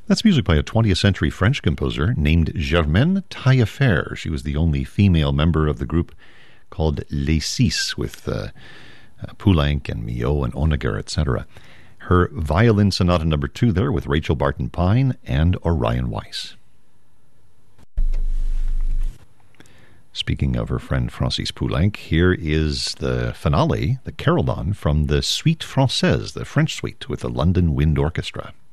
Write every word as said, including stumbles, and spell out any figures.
That's music by a twentieth century French composer named Germaine Taillefer. She was the only female member of the group called Les Six, with uh, uh, Poulenc and Milhaud and Honegger, et cetera. Her Violin Sonata number two there with Rachel Barton Pine and Orion Weiss. Speaking of her friend Francis Poulenc, here is the finale, the Carillon, from the Suite Française, the French suite with the London Wind Orchestra.